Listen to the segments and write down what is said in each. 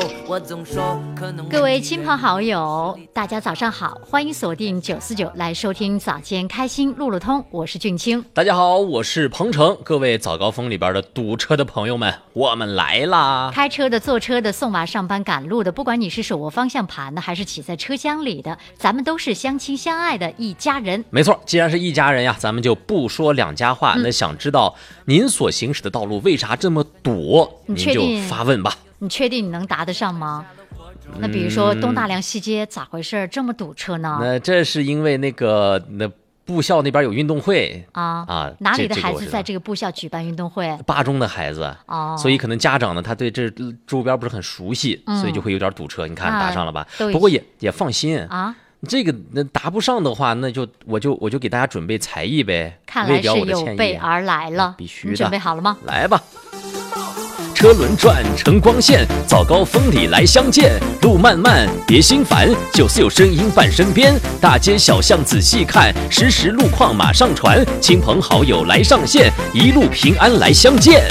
我总说可能。 各位亲朋好友，大家早上好，欢迎锁定949来收听早间开心路路通，我是俊清。 大家好，我是鹏程。各位早高峰里边的堵车的朋友们，我们来啦！ 开车的、坐车的、送娃上班赶路的，不管你是手握方向盘的，还是骑在车厢里的，咱们都是相亲相爱的一家人。 没错，既然是一家人呀，咱们就不说两家话。那想知道您所行驶的道路为啥这么堵，您就发问吧。 你确定你能答得上吗？那比如说东大梁西街咋回事这么堵车呢？ 那这是因为那部校那边有运动会啊，哪里的孩子在这个部校举办运动会？ 八中的孩子所以可能家长呢，他对这周边不是很熟悉，所以就会有点堵车。你看答上了吧？不过也放心啊。这个答不上的话，那就我就给大家准备才艺呗。 看来是有备而来了， 必须的。 你准备好了吗？ 来吧。车轮转成光线，早高峰里来相见。路漫漫别心烦，94有声音伴身边。大街小巷仔细看，实时路况马上传。亲朋好友来上线，一路平安来相见。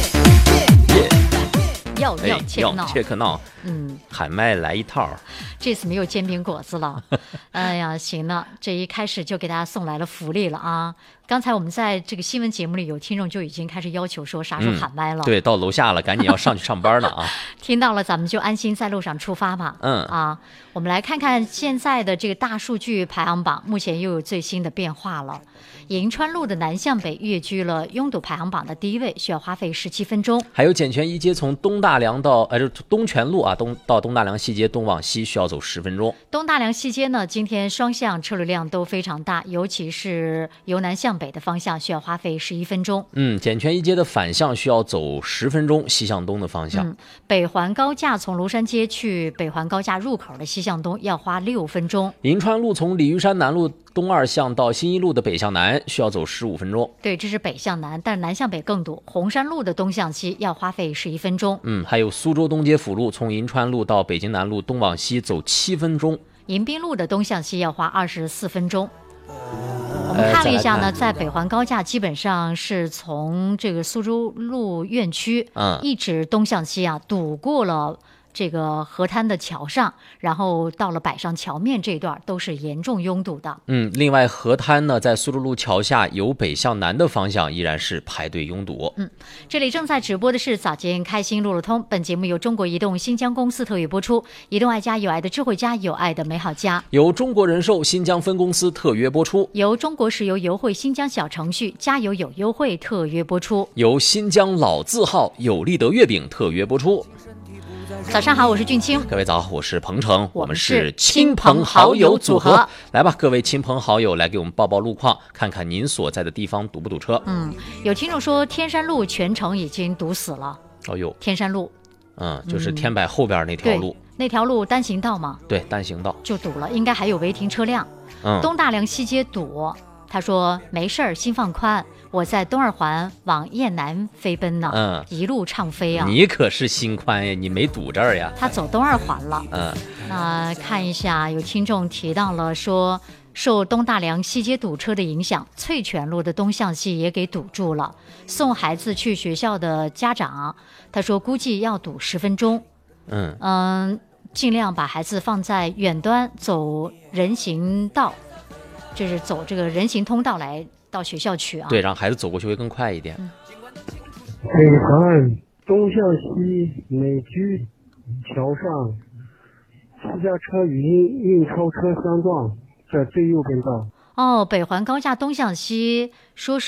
要切克闹，喊麦来一套。 这次没有煎饼果子了。哎呀，行了，这一开始就给大家送来了福利了啊！刚才我们在这个新闻节目里有听众就已经开始要求说啥时候喊麦了。 对，到楼下了，赶紧要上去上班了啊！ 听到了，咱们就安心在路上出发吧。我们来看看现在的这个大数据排行榜，目前又有最新的变化了。银川路的南向北跃居了拥堵排行榜的第一位，需要花费17分钟。 还有简泉一街从东大梁到东泉路啊，到东大梁西街东往西需要走10分钟。 东大梁西街呢，今天双向车流量都非常大，尤其是由南向北的方向需要花费11分钟。 简泉一街的反向需要走10分钟，西向东的方向。 北环高架从庐山街去北环高架入口的西向东要花6分钟。 银川路从鲤鱼山南路东2向到新一路的北向南需要走15分钟。 对，这是北向南，但是南向北更堵。红山路的东向西要花费11分钟。 还有苏州东街辅路从银川路到北京南路东往西走7分钟。 迎宾路的东向西要花24分钟。我们看了一下呢，在北环高架基本上是从这个苏州路院区一直东向西堵过了这个河滩的桥上，然后到了柏上桥面这一段都是严重拥堵的。 另外河滩呢，在苏州路桥下由北向南的方向依然是排队拥堵。 这里正在直播的是早间开心路路通，本节目由中国移动新疆公司特约播出，移动爱家有爱的智慧家，有爱的美好家， 由中国人寿新疆分公司特约播出， 由中国石油油汇新疆小程序加油有优惠特约播出， 由新疆老字号有利德月饼特约播出。 早上好，我是俊清。 各位早，我是鹏程，我们是亲朋好友组合。来吧，各位亲朋好友，来给我们报报路况，看看您所在的地方堵不堵车。 有听众说天山路全程已经堵死了。天山路就是天柏后边那条路。 那条路单行道吗？ 对，单行道就堵了，应该还有违停车辆。东大梁西街堵，他说没事儿，心放宽，我在东二环往雁南飞奔呢，一路畅飞啊！ 你可是心宽呀，你没堵这儿呀？ 他走东二环了。那看一下，有听众提到了说，受东大梁西街堵车的影响，翠泉路的东向西也给堵住了。送孩子去学校的家长，他说估计要堵10分钟。尽量把孩子放在远端走人行道，就是走这个人行通道来到学校去啊。 对，让孩子走过去会更快一点。 北环东向西美居桥上，私家车与运钞车相撞，在最右边道。 北环高架东向西说是